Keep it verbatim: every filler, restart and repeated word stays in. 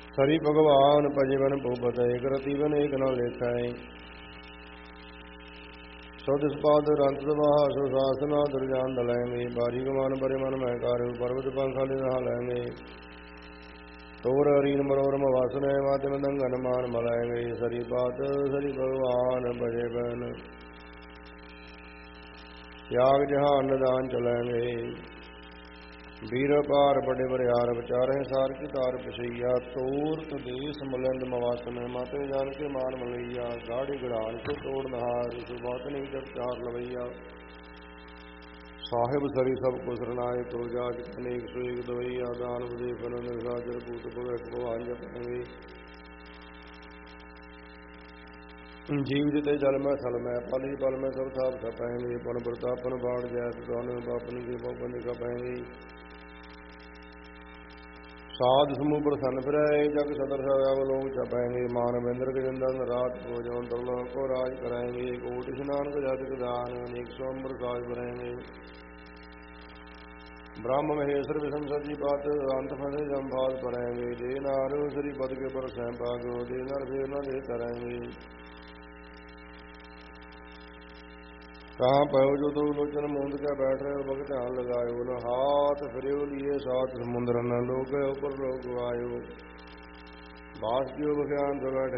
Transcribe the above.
ਸਰੀ ਭਗਵਾਨ ਭਜਵਨ ਭੂਪਤ ਏਕ ਰਤੀਵਨ ਏਕ ਨ ਲੇਖੈ ਸੋਦ ਸਪਾਦ ਰੰਤ ਦਵਾਹ ਸੋ ਸਾਸਨਾ ਦੁਰਜਾਨ ਦਲੈਂਗੇ ਬਾਰੀ ਗਮਾਨ ਬਰੇ ਮਨ ਮੈਂ ਕਾਰਿਓ ਪਰਵਤ ਪੰਖਾਲੀ ਨਹਾ ਲੈਂਗੇ ਤੋਰ ਹਰੀਨ ਮਰੋਰਮ ਵਾਸਨੇ ਮਾਤਿ ਮਦੰਗਨ ਮਾਨ ਮਲੈਂਗੇ ਸਰੀ ਪਾਤ ਸਰੀ ਭਗਵਾਨ ਭਜਵਨ याग जहान निदान चलेंगे ਵੀਰ ਪਾਰ ਬੜੇ ਬਰਿਆਰ ਵਿਚਾਰੇ ਸਾਰ ਕੀ ਤਾਰ ਪਸਈਆ ਤੋਰ ਤਦੇਸ ਮਲੰਦ ਮਵਾਸਨ ਮਾਤੇ ਜਾਨ ਕੇ ਮਾਨ ਮਲਈਆ ਗਾੜੀ ਗੜਾਨ ਕੋ ਤੋੜ ਨਹਾਰ ਸੁਬਾਤ ਨਹੀਂ ਜਬ ਚਾਰ ਲਵਈਆ ਸਾਹਿਬ ਸਰੀ ਸਭ ਕੋ ਸਰਨਾਏ ਤੋ ਜਾ ਜਿਤਨੇ ਇੱਕ ਸੋ ਇੱਕ ਦਵਈਆ ਦਾਨ ਵਦੇ ਫਨ ਨਿਰਸਾਜਰ ਭੂਤ ਭਗਤ ਭਗਵਾਨ ਜਪਣਗੇ ਜੀਵ ਜਿਤੇ ਜਲ ਮੈਂ ਥਲ ਮੈਂ ਪਲੀ ਬਲ ਮੈਂ ਸਭ ਥਾਪ ਛਪਾਏਂਗੇ ਪਨ ਪ੍ਰਤਾਪਨ ਬਾੜ ਜੈਤ ਦਾਨ ਬਾਪਨ ਕੀ ਬਾਪਨ ਕਾ ਪਾਏਂਗੇ ਸਾਧ ਸਮੂਹ ਪ੍ਰਸੰਨ ਫਿਰੈ ਜਗ ਸਦਰ ਸਵ ਲੋਕ ਛਪਾਏਂਗੇ ਮਾਨ ਬਿੰਦਰ ਕੇ ਜੰਦਨ ਰਾਤ ਕੋ ਜੋਨ ਦਰਲੋ ਕੋ ਰਾਜ ਕਰਾਏਂਗੇ ਕੋਟ ਇਸ਼ਨਾਨ ਕੋ ਜਦ ਦਾਨ ਅਨੇਕ ਸੋ ਅੰਮ੍ਰਿਤ ਕਾਜ ਭਰੇਂਗੇ ब्रह्म महेश्वर विषम सजी पात अंत फसे जम्भाल परेंगे दे नार श्री पद के पर सैंपागो दे नर फिर न दे तरेंगे कहाँ पयो जो तो लोचन मूंद के बैठ रहे भग ध्यान लगायो न हाथ फिर लिए सात समुद्र न लोग ऊपर लोग आयो बास की बख्यान से बैठ